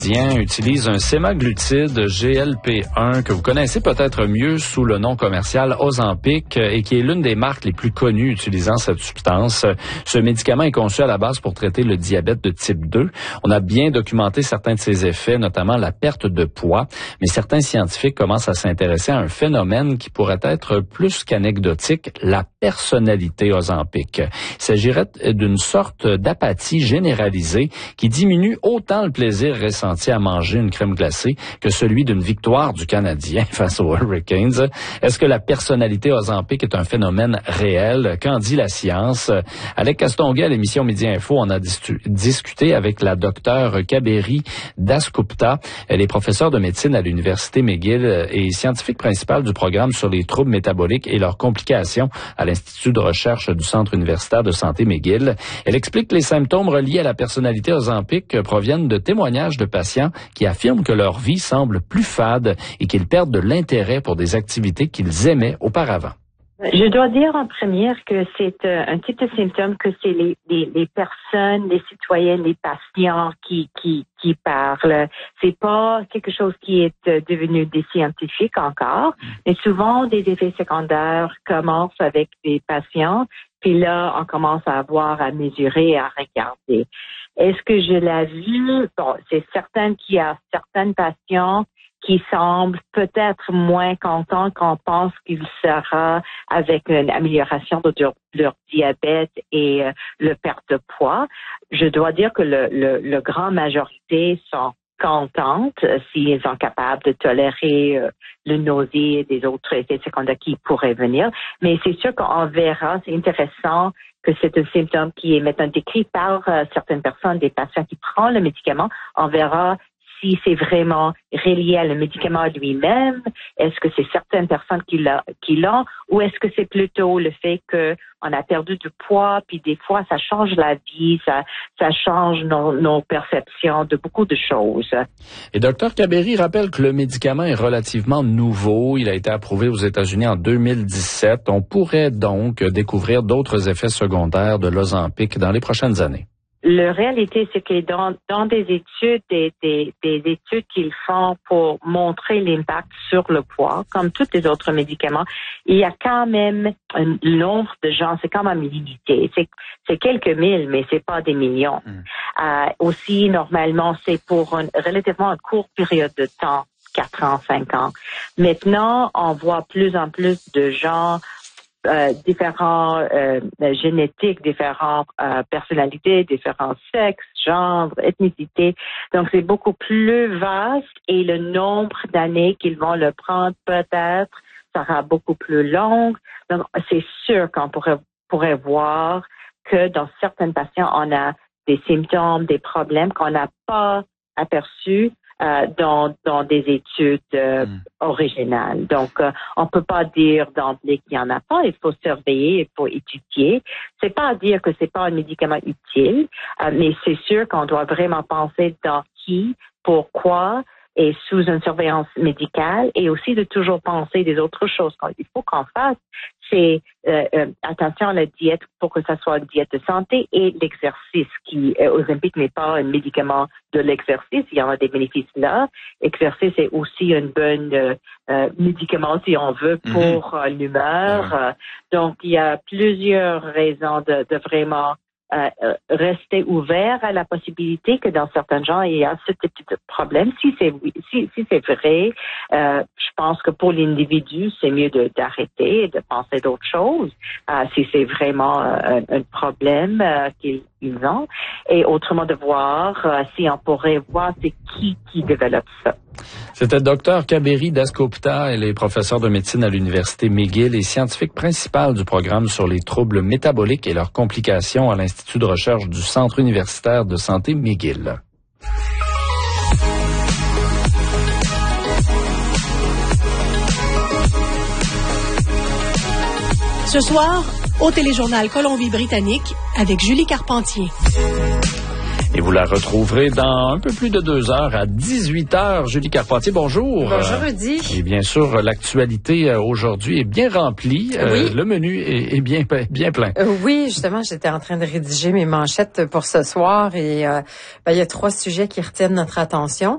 Utilise un sémaglutide GLP-1 que vous connaissez peut-être mieux sous le nom commercial Ozempic et qui est l'une des marques les plus connues utilisant cette substance. Ce médicament est conçu à la base pour traiter le diabète de type 2. On a bien documenté certains de ses effets, notamment la perte de poids, mais certains scientifiques commencent à s'intéresser à un phénomène qui pourrait être plus qu'anecdotique, la personnalité Ozempic. Il s'agirait d'une sorte d'apathie généralisée qui diminue autant le plaisir ressenti à manger une crème glacée que celui d'une victoire du Canadien face aux Hurricanes. Est-ce que la personnalité Ozempic est un phénomène réel? Qu'en dit la science? Alec Castonguay à l'émission Midi Info, on a discuté avec la docteure Kaberi Dasgupta. Elle est professeure de médecine à l'Université McGill et scientifique principale du programme sur les troubles métaboliques et leurs complications à l'Institut de recherche du Centre universitaire de santé McGill. Elle explique que les symptômes reliés à la personnalité Ozempic proviennent de témoignages de patients qui affirment que leur vie semble plus fade et qu'ils perdent de l'intérêt pour des activités qu'ils aimaient auparavant. Je dois dire en première que c'est un type de symptôme que c'est les personnes, les citoyens, les patients qui parlent. C'est pas quelque chose qui est devenu des scientifiques encore, mais souvent des effets secondaires commencent avec des patients, puis là on commence à mesurer, à regarder. Est-ce que je l'ai vu? Bon, c'est certain qu'il y a certains patients qui semblent peut-être moins contents qu'on pense qu'il sera avec une amélioration de leur diabète et le perte de poids. Je dois dire que le grand majorité sont contentes s'ils sont capables de tolérer le nausée et des autres effets secondaires qui pourraient venir. Mais c'est sûr qu'on verra, c'est intéressant que c'est un symptôme qui est maintenant décrit par certaines personnes, des patients qui prennent le médicament. On verra si c'est vraiment relié à le médicament lui-même, est-ce que c'est certaines personnes qui l'ont, ou est-ce que c'est plutôt le fait qu'on a perdu du poids, puis des fois ça change la vie, ça change nos perceptions de beaucoup de choses. Et Dr Kaberi rappelle que le médicament est relativement nouveau, il a été approuvé aux États-Unis en 2017. On pourrait donc découvrir d'autres effets secondaires de l'Ozempic dans les prochaines années. La réalité, c'est que dans des études, des études qu'ils font pour montrer l'impact sur le poids, comme tous les autres médicaments, il y a quand même un nombre de gens, c'est quand même limité. C'est quelques mille, mais c'est pas des millions. Aussi, normalement, c'est pour relativement une courte période de temps, 4 ans, 5 ans. Maintenant, on voit plus en plus de gens différents génétiques, différentes personnalités, différents sexes, genres, ethnicités. Donc, c'est beaucoup plus vaste et le nombre d'années qu'ils vont le prendre peut-être sera beaucoup plus long. Donc, c'est sûr qu'on pourrait voir que dans certains patients, on a des symptômes, des problèmes qu'on n'a pas aperçus dans des études originales. Donc, on peut pas dire d'emblée qu'il y en a pas. Il faut surveiller, il faut étudier. C'est pas à dire que c'est pas un médicament utile, mais c'est sûr qu'on doit vraiment penser dans qui, pourquoi, et sous une surveillance médicale, et aussi de toujours penser des autres choses. Il faut qu'on fasse, c'est attention à la diète pour que ça soit une diète de santé et l'exercice qui, Ozempic n'est pas un médicament de l'exercice, il y en a des bénéfices là. L'exercice est aussi un bon médicament, si on veut, pour l'humeur. Donc, il y a plusieurs raisons de vraiment rester ouvert à la possibilité que dans certains gens, il y a ce type de problème. Si c'est vrai, je pense que pour l'individu, c'est mieux d'arrêter et de penser d'autres choses. Si c'est vraiment un problème qu'ils ont. Et autrement de voir si on pourrait voir c'est qui développe ça. C'était Dr Kaberi Dasgupta, elle est professeure de médecine à l'Université McGill et scientifique principale du programme sur les troubles métaboliques et leurs complications à l'Institut de recherche du Centre universitaire de santé McGill. Ce soir, au téléjournal Colombie-Britannique avec Julie Carpentier. Et vous la retrouverez dans un peu plus de 2 heures à 18h. Julie Carpentier, bonjour. Bonjour, Rudy. Et bien sûr, l'actualité aujourd'hui est bien remplie. Oui. Le menu est bien plein. Oui, justement, j'étais en train de rédiger mes manchettes pour ce soir et il y a 3 sujets qui retiennent notre attention.